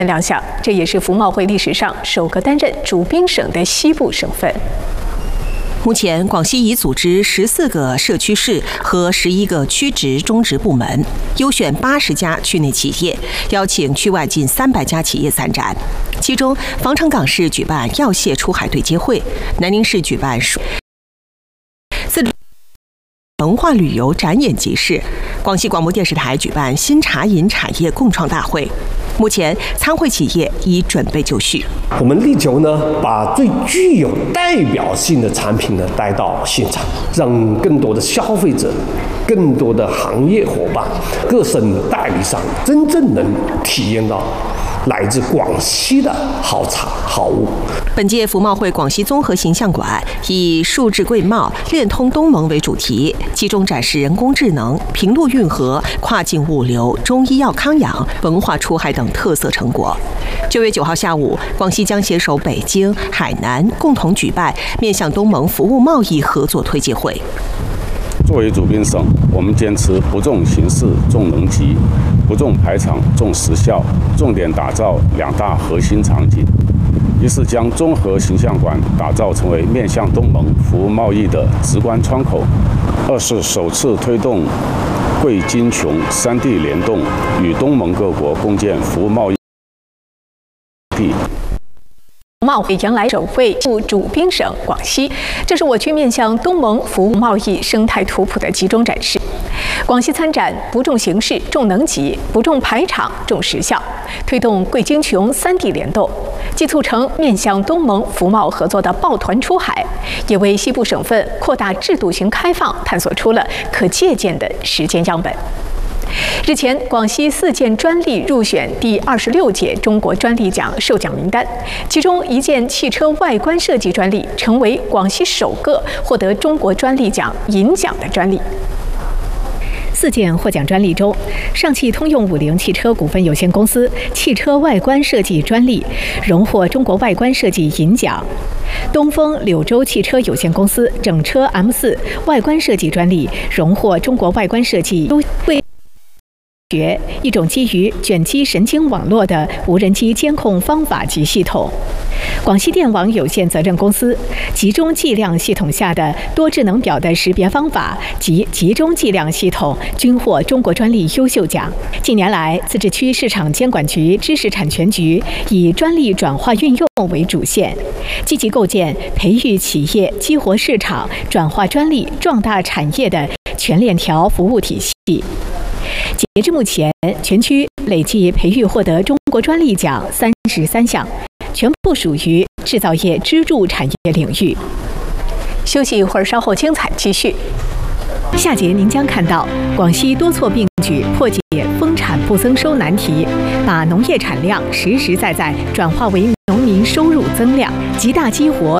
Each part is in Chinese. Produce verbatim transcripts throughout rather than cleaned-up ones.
亮相，这也是服贸会历史上首个担任主宾省的西部省份。 目前，广西已组织十四个社区市和十一个区直中直部门，优选八十家区内企业，邀请区外近三百家企业参展。其中，防城港市举办药械出海对接会，南宁市举办四文化旅游展演集市，广西广播电视台举办新茶饮产业共创大会。目前，参会企业已准备就绪。 我们力求呢，把最具有代表性的产品呢带到现场，让更多的消费者、更多的行业伙伴、各省代理商真正能体验到来自广西的好茶好物。 本届服贸会广西综合形象馆以数字贵贸、链通东盟为主题，集中展示人工智能、平陆运河、跨境物流、中医药康养、文化出海等特色成果。九月九号下午，广西将携手北京、海南共同举办面向东盟服务贸易合作推介会。 作为主宾省，我们坚持不重形式、重能级，不重排场、重实效，重点打造两大核心场景。一是将综合形象馆打造成为面向东盟服务贸易的直观窗口；二是首次推动贵金琼三地联动，与东盟各国共建服务贸易地。 服贸会迎来首位副主宾省广西，这是我区面向东盟服务贸易生态图谱的集中展示。广西参展不重形式、重能级，不重排场、重实效，推动贵金琼三地联动，既促成面向东盟服贸合作的抱团出海，也为西部省份扩大制度型开放探索出了可借鉴的实践样本。日前，广西四件专利入选第二十六届中国专利奖授奖名单，其中一件汽车外观设计专利成为广西首个获得中国专利奖银奖的专利。四件获奖专利中，上汽通用五菱汽车股份有限公司汽车外观设计专利荣获中国外观设计银奖；东风柳州汽车有限公司整车 M 四 外观设计专利荣获中国外观设计优惠。一种基于卷积神经网络的无人机监控方法及系统。广西电网有限责任公司集中计量系统下的多智能表的识别方法及集中计量系统均获中国专利优秀奖。近年来，自治区市场监管局知识产权局以专利转化运用为主线，积极构建培育企业、激活市场、转化专利、壮大产业的全链条服务体系。截至目前，全区累计培育获得中国专利奖三十三项，全部属于制造业支柱产业领域。休息一会儿，稍后精彩继续。下节您将看到广西多措并举破解丰产不增收难题，把农业产量实实在在转化为农民收入增量，极大激活。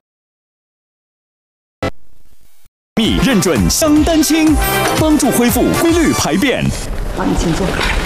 蜜认准香丹青，帮助恢复规律排便。 好，你请坐。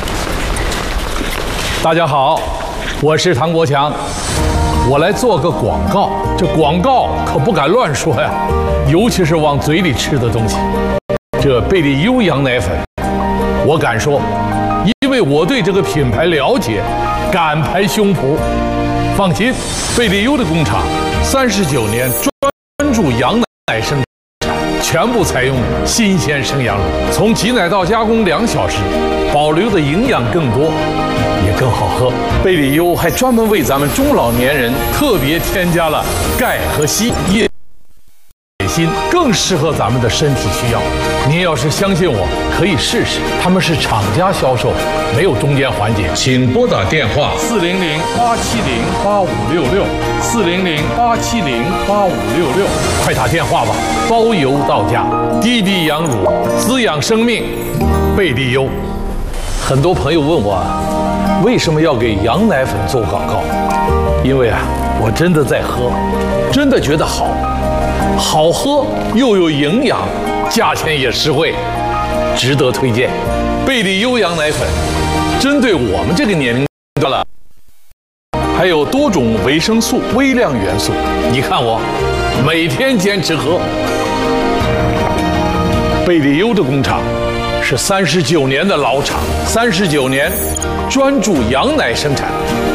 大家好，我是唐国强，我来做个广告。这广告可不敢乱说呀，尤其是往嘴里吃的东西。这贝利优羊奶粉，我敢说，因为我对这个品牌了解，敢拍胸脯。放心，贝利优的工厂三十九年专注羊奶生产。全部采用新鲜生羊乳，从挤奶到加工两小时，保留的营养更多，也更好喝。贝利优还专门为咱们中老年人特别添加了钙和硒，叶锌更适合咱们的身体需要。您要是相信我，可以试试。他们是厂家销售，没有中间环节。请拨打电话四零零八七零八五六六四零零八七零八五六六，快打电话吧，包邮到家。滴滴羊乳，滋养生命，贝利优。很多朋友问我，为什么要给羊奶粉做广告？因为啊，我真的在喝，真的觉得好，好喝又有营养。价钱也实惠，值得推荐。贝利优羊奶粉，针对我们这个年龄段了，还有多种维生素、微量元素。你看我，每天坚持喝。贝利优的工厂是三十九年的老厂，三十九年专注羊奶生产。